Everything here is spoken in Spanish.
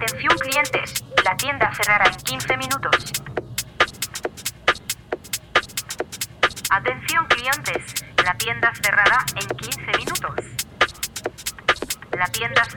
Atención clientes, la tienda cerrará en 15 minutos. Atención clientes, la tienda cerrará en 15 minutos. La tienda